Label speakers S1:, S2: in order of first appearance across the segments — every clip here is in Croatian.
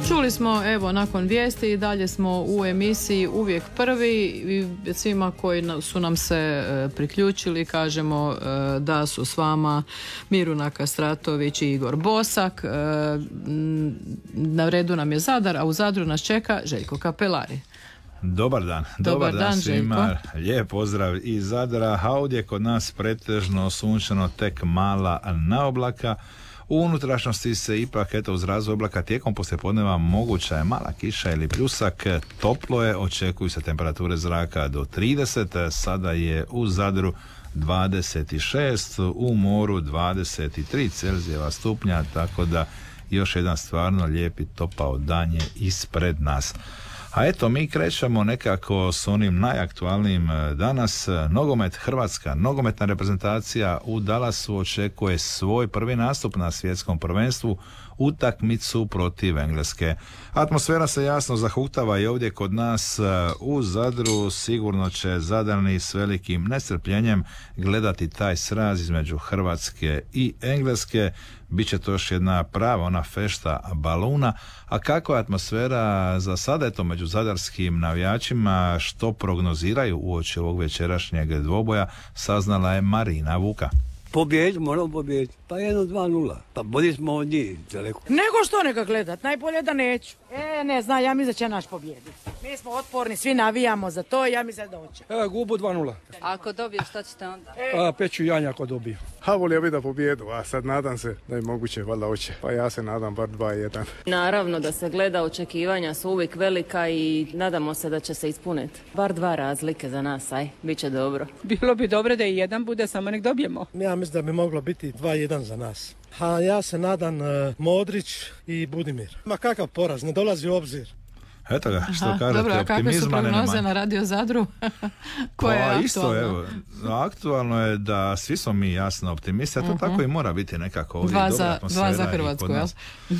S1: Čuli smo, evo, nakon vijesti i dalje smo u emisiji uvijek prvi i svima koji su nam se priključili kažemo da su s vama Miruna Kastratović i Igor Bosak. Na redu nam je Zadar, a u Zadru nas čeka Željko Kapelari.
S2: Dobar dan svima,
S1: Željko.
S2: lijep pozdrav iz Zadra, a ovdje kod nas pretežno sunčano, tek mala naoblaka. U unutrašnjosti se ipak, uz razvoj oblaka tijekom poslijepodneva moguća je mala kiša ili pljusak. Toplo je, očekuju se temperature zraka do 30, sada je u Zadru 26, u moru 23 Celzijeva stupnja, tako da još jedan stvarno lijepi topao dan je ispred nas. A eto, mi krećemo nekako s onim najaktualnijim danas. Nogomet, Hrvatska nogometna reprezentacija u Dallasu očekuje svoj prvi nastup na svjetskom prvenstvu, utakmicu protiv Engleske. Atmosfera se jasno zahuktava i ovdje kod nas u Zadru. Sigurno će Zadrani s velikim nestrpljenjem gledati taj sraz između Hrvatske i Engleske. Biće to još jedna prava ona fešta baluna. A kakva je atmosfera za sada, eto, među zadarskim navijačima, što prognoziraju uoči ovog večerašnjeg dvoboja, saznala je Marina Vuka.
S3: Moramo pobijediti. Pa 1-2-0. Pa bolji smo od njih daleko.
S4: Nego što neka gledat, najbolje da neću. Ne znam, ja mislim da će naš pobijediti. Mi smo otporni, svi navijamo za to i ja mislim da hoće.
S5: Gubu 2-0.
S6: Ako dobiju, šta ćete onda?
S5: Peću janja ako dobiju.
S7: Volio bi da pobjedu, a sad nadam se da je moguće, valjda hoće. Pa ja se nadam bar 2-1.
S6: Naravno da se gleda, očekivanja su uvijek velika i nadamo se da će se ispuniti. Bar 2 razlike za nas, bit će dobro.
S8: Bilo bi dobro da i jedan bude, samo nek dobijemo.
S9: Ja mislim da bi moglo biti 2-1 za nas. A ja se nadam Modrić i Budimir. Ma kakav poraz, ne dolazi u obzir.
S2: Eto ga, što kažete,
S1: dobro, a kakve su prognoze na Radio Zadru? Koja je aktualna?
S2: Isto, evo, aktualno je da svi smo mi jasno optimisti, a to tako i mora biti nekako ovdje.
S1: Dva za Hrvatsku, jel?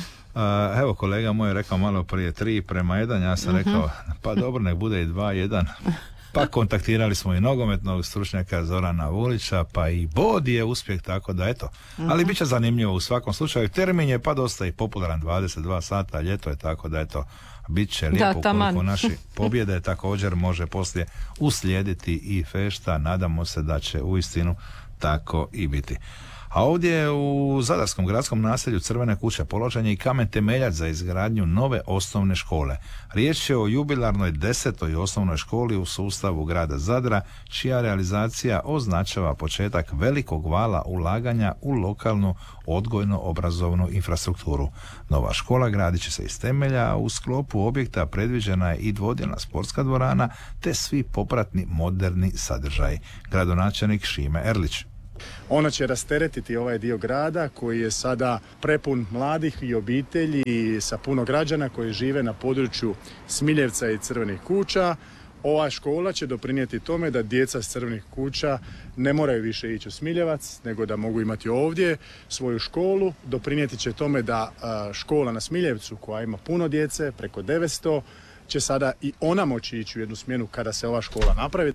S2: Evo, kolega moj je rekao malo prije 3-1, ja sam rekao, pa dobro, nek bude i 2-1. Pa kontaktirali smo i nogometnog stručnjaka Zorana Vulića, pa i bod je uspjeh, tako da eto. Ali bit će zanimljivo u svakom slučaju. Termin je pa dosta i popularan, 22 sata, ljeto je, tako da eto, bit će lijepo koliko naši pobjede. Također može poslije uslijediti i fešta, nadamo se da će uistinu tako i biti. A ovdje u zadarskom gradskom naselju Crvene kuće položen je i kamen temeljac za izgradnju nove osnovne škole. Riječ je o jubilarnoj 10. osnovnoj školi u sustavu grada Zadra, čija realizacija označava početak velikog vala ulaganja u lokalnu odgojno-obrazovnu infrastrukturu. Nova škola gradit će se iz temelja, a u sklopu objekta predviđena je i dvodjelna sportska dvorana te svi popratni moderni sadržaji. Gradonačelnik Šime Erlić.
S7: Ona će rasteretiti ovaj dio grada koji je sada prepun mladih i obitelji i sa puno građana koji žive na području Smiljevca i Crvenih kuća. Ova škola će doprinijeti tome da djeca s Crvenih kuća ne moraju više ići u Smiljevac, nego da mogu imati ovdje svoju školu. Doprinijeti će tome da škola na Smiljevcu, koja ima puno djece, preko 900, će sada i ona moći ići u jednu smjenu kada se ova škola napravi.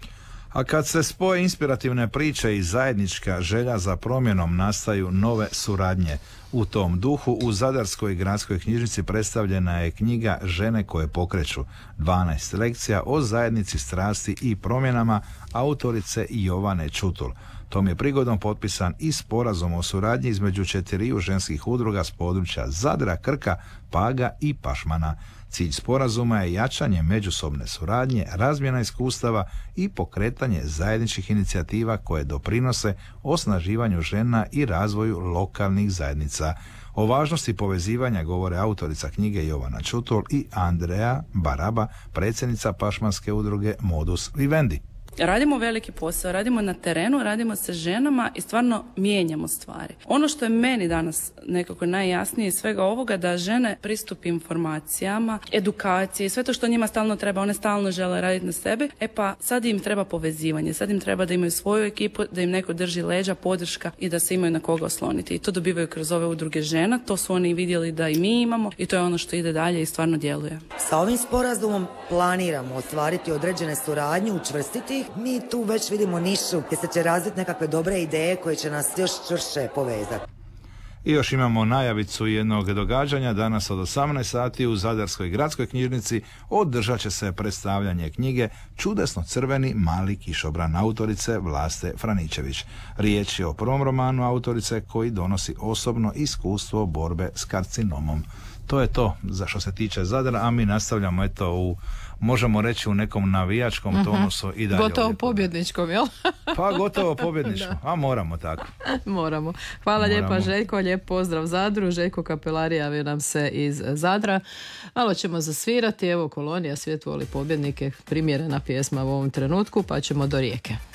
S2: A kad se spoje inspirativne priče i zajednička želja za promjenom, nastaju nove suradnje. U tom duhu u Zadarskoj gradskoj knjižnici predstavljena je knjiga Žene koje pokreću, 12 lekcija o zajednici strasti i promjenama autorice Jovane Čutul. Tom je prigodom potpisan i sporazum o suradnji između 4 ženskih udruga s područja Zadra, Krka, Paga i Pašmana. Cilj sporazuma je jačanje međusobne suradnje, razmjena iskustava i pokretanje zajedničkih inicijativa koje doprinose osnaživanju žena i razvoju lokalnih zajednica. O važnosti povezivanja govore autorica knjige Jovana Čutul i Andrea Baraba, predsjednica pašmanske udruge Modus Vivendi.
S10: Radimo veliki posao, radimo na terenu, radimo sa ženama i stvarno mijenjamo stvari. Ono što je meni danas nekako najjasnije iz svega ovoga, da žene pristup informacijama, edukaciji, sve to što njima stalno treba, one stalno žele raditi na sebi, pa sad im treba povezivanje, sad im treba da imaju svoju ekipu, da im neko drži leđa, podrška i da se imaju na koga osloniti. I to dobivaju kroz ove udruge žena, to su oni vidjeli da i mi imamo i to je ono što ide dalje i stvarno djeluje.
S11: Sa ovim sporazumom planiramo ostvariti određene suradnje, učvrstiti. Mi tu već vidimo nišu gdje se će razviti nekakve dobre ideje koje će nas još čvršće povezati.
S2: I još imamo najavicu jednog događanja. Danas od 18 sati u Zadarskoj gradskoj knjižnici održat će se predstavljanje knjige Čudesno crveni mali kišobran autorice Vlaste Franičević. Riječ je o prvom romanu autorice koji donosi osobno iskustvo borbe s karcinomom. To je to za što se tiče Zadra, a mi nastavljamo možemo reći u nekom navijačkom tonusu i dalje.
S1: Gotovo pobjedničkom, jel?
S2: Pa gotovo pobjedničkom, a moramo tako.
S1: Moramo. Hvala lijepa Željko, lijep pozdrav Zadru. Željko Kapelari javio nam se iz Zadra. Malo ćemo zasvirati, evo Kolonija, svijet voli pobjednike, primjerena pjesma u ovom trenutku, pa ćemo do Rijeke.